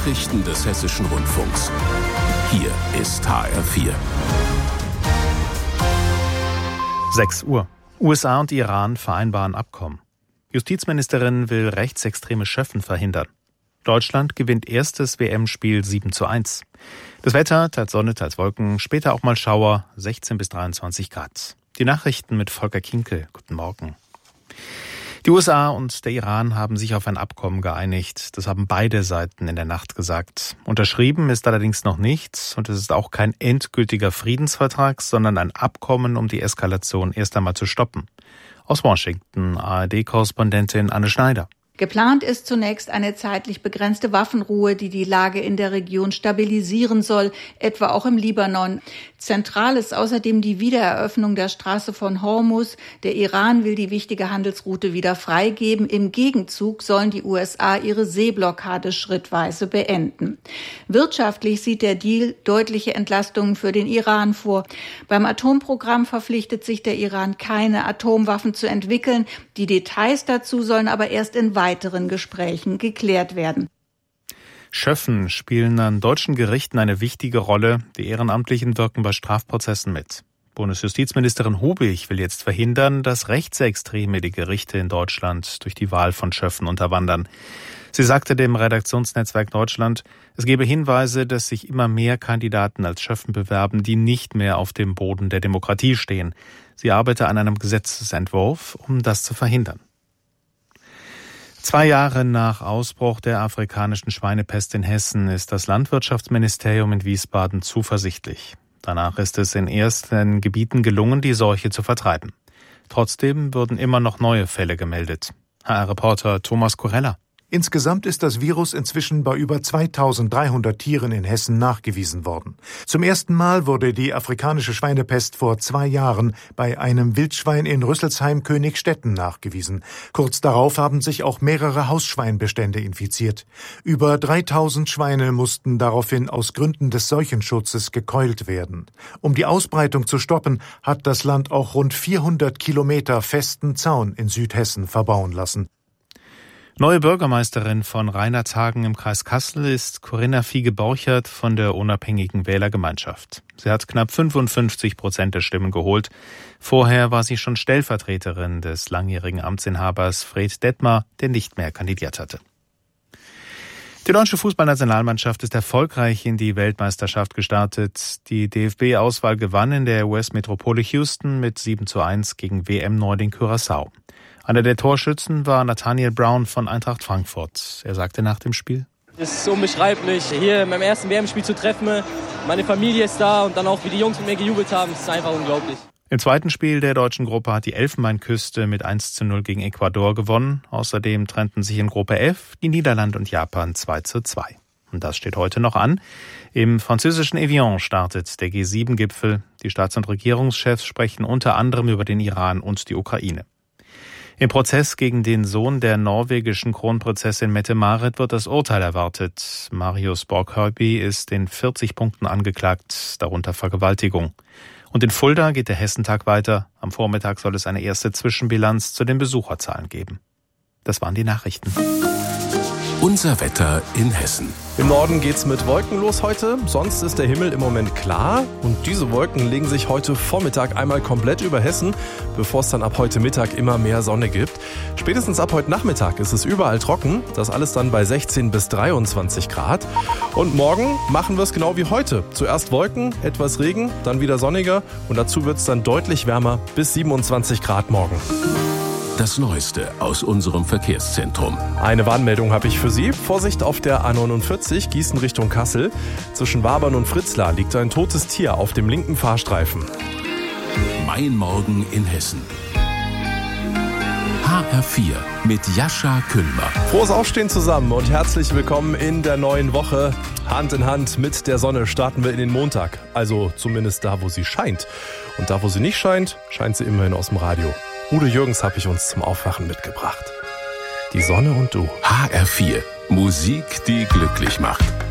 Nachrichten des Hessischen Rundfunks. Hier ist HR4. 6 Uhr. USA und Iran vereinbaren Abkommen. Justizministerin will rechtsextreme Schöffen verhindern. Deutschland gewinnt erstes WM-Spiel 7:1. Das Wetter, teils Sonne, teils Wolken, später auch mal Schauer, 16 bis 23 Grad. Die Nachrichten mit Volker Kinkel. Guten Morgen. Die USA und der Iran haben sich auf ein Abkommen geeinigt. Das haben beide Seiten in der Nacht gesagt. Unterschrieben ist allerdings noch nichts und es ist auch kein endgültiger Friedensvertrag, sondern ein Abkommen, um die Eskalation erst einmal zu stoppen. Aus Washington, ARD-Korrespondentin Anne Schneider. Geplant ist zunächst eine zeitlich begrenzte Waffenruhe, die die Lage in der Region stabilisieren soll, etwa auch im Libanon. Zentral ist außerdem die Wiedereröffnung der Straße von Hormuz. Der Iran will die wichtige Handelsroute wieder freigeben. Im Gegenzug sollen die USA ihre Seeblockade schrittweise beenden. Wirtschaftlich sieht der Deal deutliche Entlastungen für den Iran vor. Beim Atomprogramm verpflichtet sich der Iran, keine Atomwaffen zu entwickeln. Die Details dazu sollen aber erst in weiteren Gesprächen geklärt werden. Schöffen spielen an deutschen Gerichten eine wichtige Rolle. Die Ehrenamtlichen wirken bei Strafprozessen mit. Bundesjustizministerin Hubig will jetzt verhindern, dass Rechtsextreme die Gerichte in Deutschland durch die Wahl von Schöffen unterwandern. Sie sagte dem Redaktionsnetzwerk Deutschland, es gebe Hinweise, dass sich immer mehr Kandidaten als Schöffen bewerben, die nicht mehr auf dem Boden der Demokratie stehen. Sie arbeite an einem Gesetzesentwurf, um das zu verhindern. 2 Jahre nach Ausbruch der afrikanischen Schweinepest in Hessen ist das Landwirtschaftsministerium in Wiesbaden zuversichtlich. Danach ist es in ersten Gebieten gelungen, die Seuche zu vertreiben. Trotzdem würden immer noch neue Fälle gemeldet. HR-Reporter Thomas Kurella. Insgesamt ist das Virus inzwischen bei über 2300 Tieren in Hessen nachgewiesen worden. Zum ersten Mal wurde die afrikanische Schweinepest vor 2 Jahren bei einem Wildschwein in Rüsselsheim-Königstetten nachgewiesen. Kurz darauf haben sich auch mehrere Hausschweinbestände infiziert. Über 3000 Schweine mussten daraufhin aus Gründen des Seuchenschutzes gekeult werden. Um die Ausbreitung zu stoppen, hat das Land auch rund 400 Kilometer festen Zaun in Südhessen verbauen lassen. Neue Bürgermeisterin von Reinhardshagen im Kreis Kassel ist Corinna Fiege-Borchert von der Unabhängigen Wählergemeinschaft. Sie hat knapp 55% der Stimmen geholt. Vorher war sie schon Stellvertreterin des langjährigen Amtsinhabers Fred Detmar, der nicht mehr kandidiert hatte. Die deutsche Fußballnationalmannschaft ist erfolgreich in die Weltmeisterschaft gestartet. Die DFB-Auswahl gewann in der US-Metropole Houston mit 7:1 gegen WM-Neuling Curaçao. Einer der Torschützen war Nathaniel Brown von Eintracht Frankfurt. Er sagte nach dem Spiel: Es ist unbeschreiblich, hier in meinem ersten WM-Spiel zu treffen. Meine Familie ist da und dann auch, wie die Jungs mit mir gejubelt haben, das ist einfach unglaublich. Im zweiten Spiel der deutschen Gruppe hat die Elfenbeinküste mit 1:0 gegen Ecuador gewonnen. Außerdem trennten sich in Gruppe F die Niederlande und Japan 2:2. Und das steht heute noch an. Im französischen Evian startet der G7-Gipfel. Die Staats- und Regierungschefs sprechen unter anderem über den Iran und die Ukraine. Im Prozess gegen den Sohn der norwegischen Kronprinzessin Mette-Marit wird das Urteil erwartet. Marius Borg-Høiby ist in 40 Punkten angeklagt, darunter Vergewaltigung. Und in Fulda geht der Hessentag weiter. Am Vormittag soll es eine erste Zwischenbilanz zu den Besucherzahlen geben. Das waren die Nachrichten. Unser Wetter in Hessen. Im Norden geht's mit Wolken los heute, sonst ist der Himmel im Moment klar und diese Wolken legen sich heute Vormittag einmal komplett über Hessen, bevor es dann ab heute Mittag immer mehr Sonne gibt. Spätestens ab heute Nachmittag ist es überall trocken, das alles dann bei 16 bis 23 Grad. Und morgen machen wir es genau wie heute. Zuerst Wolken, etwas Regen, dann wieder sonniger und dazu wird's dann deutlich wärmer bis 27 Grad morgen. Das Neueste aus unserem Verkehrszentrum. Eine Warnmeldung habe ich für Sie. Vorsicht auf der A49 Gießen Richtung Kassel. Zwischen Wabern und Fritzlar liegt ein totes Tier auf dem linken Fahrstreifen. Mein Morgen in Hessen. HR4 mit Jascha Kühlmer. Frohes Aufstehen zusammen und herzlich willkommen in der neuen Woche. Hand in Hand mit der Sonne starten wir in den Montag. Also zumindest da, wo sie scheint. Und da, wo sie nicht scheint, scheint sie immerhin aus dem Radio. Udo Jürgens habe ich uns zum Aufwachen mitgebracht. Die Sonne und du. HR4. Musik, die glücklich macht.